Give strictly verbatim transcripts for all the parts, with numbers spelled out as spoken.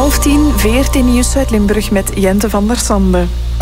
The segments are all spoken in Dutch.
Half tien, V R T Nieuws uit Limburg met Jente van der Sande.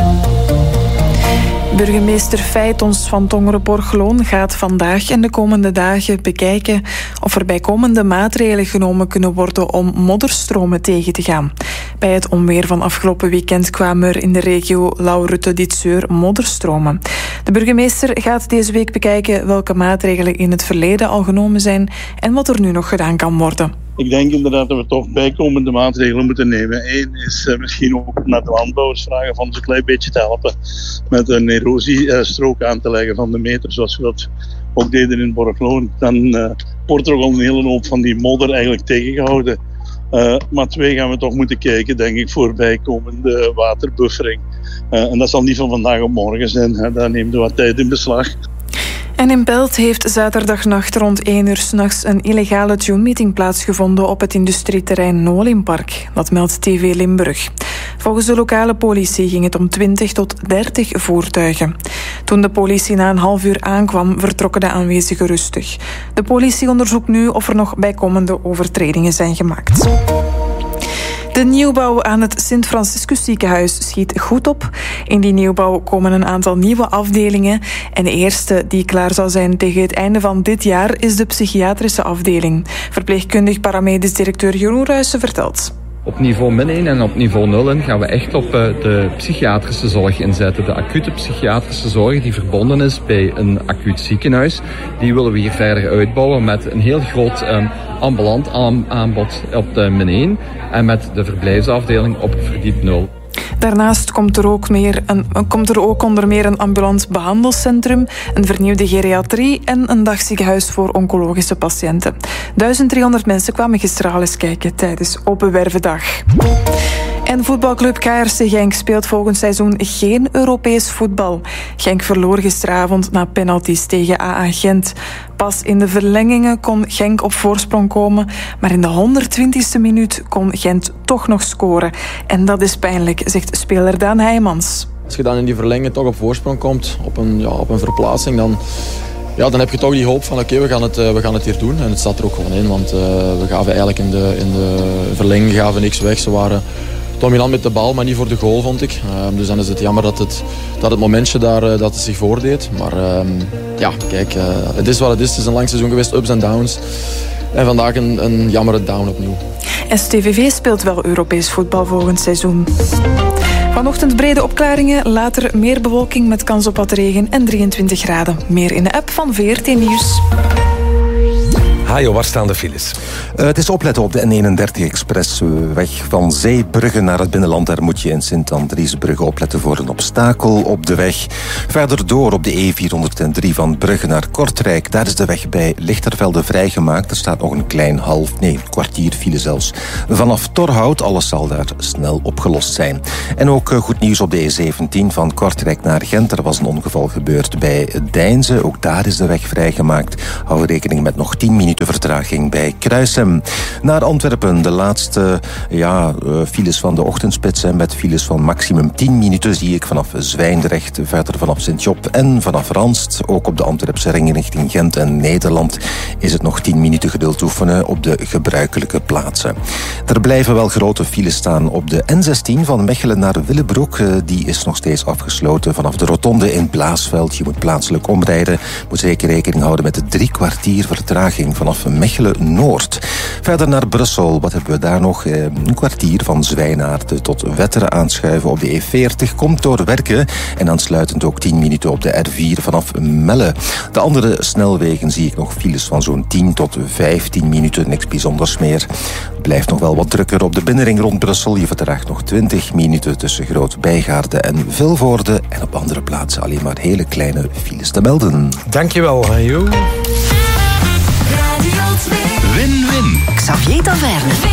Burgemeester Feitons van Tongeren-Borgloon gaat vandaag en de komende dagen bekijken of er bijkomende maatregelen genomen kunnen worden om modderstromen tegen te gaan. Bij het onweer van afgelopen weekend kwamen er in de regio Lauwrutte-Dietseur modderstromen. De burgemeester gaat deze week bekijken welke maatregelen in het verleden al genomen zijn en wat er nu nog gedaan kan worden. Ik denk inderdaad dat we toch bijkomende maatregelen moeten nemen. Eén is uh, misschien ook naar de landbouwers vragen van ze een klein beetje te helpen met een erosiestrook aan te leggen van de meter, zoals we dat ook deden in Borgloon. Dan uh, wordt er ook al een hele hoop van die modder eigenlijk tegengehouden. Uh, maar twee gaan we toch moeten kijken, denk ik, voor bijkomende waterbuffering. Uh, en dat zal niet van vandaag op morgen zijn. Hè. Daar neemt er wat tijd in beslag. En in Belt heeft zaterdagnacht rond één uur 's nachts een illegale tune-meeting plaatsgevonden op het industrieterrein Nolimpark. Dat meldt T V Limburg. Volgens de lokale politie ging het om twintig tot dertig voertuigen. Toen de politie na een half uur aankwam, vertrokken de aanwezigen rustig. De politie onderzoekt nu of er nog bijkomende overtredingen zijn gemaakt. De nieuwbouw aan het Sint-Franciscus ziekenhuis schiet goed op. In die nieuwbouw komen een aantal nieuwe afdelingen. En de eerste die klaar zal zijn tegen het einde van dit jaar is de psychiatrische afdeling. Verpleegkundig paramedisch directeur Jeroen Ruijsen vertelt. Op niveau min één en op niveau nul gaan we echt op de psychiatrische zorg inzetten. De acute psychiatrische zorg die verbonden is bij een acuut ziekenhuis. Die willen we hier verder uitbouwen met een heel groot um, ambulant aanbod op de min één. En met de verblijfsafdeling op verdiep nul. Daarnaast komt er, ook meer een, komt er ook onder meer een ambulant behandelcentrum, een vernieuwde geriatrie en een dagziekenhuis voor oncologische patiënten. duizend driehonderd mensen kwamen gisteren al eens kijken tijdens Open Wervendag. En voetbalclub K R C Genk speelt volgend seizoen geen Europees voetbal. Genk verloor gisteravond na penalties tegen A A Gent. Pas in de verlengingen kon Genk op voorsprong komen, maar in de honderdtwintigste minuut kon Gent toch nog scoren. En dat is pijnlijk, zegt speler Daan Heijmans. Als je dan in die verlenging toch op voorsprong komt, op een, ja, op een verplaatsing, dan... Ja, dan heb je toch die hoop van oké, okay, we gaan het, uh, we gaan het hier doen. En het staat er ook gewoon in, want uh, we gaven eigenlijk in de, in de verlenging gaven niks weg. Ze waren dominant met de bal, maar niet voor de goal, vond ik. Uh, dus dan is het jammer dat het, dat het momentje daar uh, dat het zich voordeed. Maar uh, ja, kijk, uh, het is wat het is. Het is een lang seizoen geweest, ups en downs. En vandaag een, een jammere down opnieuw. S T V V speelt wel Europees voetbal volgend seizoen. Vanochtend brede opklaringen, later meer bewolking met kans op wat regen en drieëntwintig graden. Meer in de app van V R T Nieuws. Hajo, waar staan de files? Uh, het is opletten op de N eenendertig Expressweg van Zeebrugge naar het binnenland. Daar moet je in Sint-Andriesbrugge opletten voor een obstakel op de weg. Verder door op de E vierhonderddrie van Brugge naar Kortrijk. Daar is de weg bij Lichtervelde vrijgemaakt. Er staat nog een klein half, nee, een kwartier file zelfs. Vanaf Torhout, alles zal daar snel opgelost zijn. En ook uh, goed nieuws op de E zeventien van Kortrijk naar Gent. Er was een ongeval gebeurd bij Deinze. Ook daar is de weg vrijgemaakt. Hou rekening met nog tien minuten vertraging bij Kruisem. Naar Antwerpen, de laatste ja, files van de ochtendspits. Met files van maximum tien minuten zie ik vanaf Zwijndrecht, verder vanaf Sint-Job en vanaf Ranst. Ook op de Antwerpse ring richting Gent en Nederland is het nog tien minuten geduld oefenen op de gebruikelijke plaatsen. Er blijven wel grote files staan op de N zestien van Mechelen naar Willebroek. Die is nog steeds afgesloten vanaf de rotonde in Blaasveld. Je moet plaatselijk omrijden. Moet zeker rekening houden met de drie kwartier vertraging vanaf Mechelen-Noord. Verder naar Brussel. Wat hebben we daar nog? Een kwartier van Zwijnaarden tot Wetteren aanschuiven op de E veertig. Komt door Werken. En aansluitend ook tien minuten op de R vier vanaf Melle. De andere snelwegen zie ik nog files van zo'n tien tot vijftien minuten. Niks bijzonders meer. Blijft nog wel wat drukker op de binnenring rond Brussel. Je verdraagt nog twintig minuten tussen Groot-Bijgaarden en Vilvoorde. En op andere plaatsen alleen maar hele kleine files te melden. Dankjewel, Hajo. Win-win. Xavier Taverne.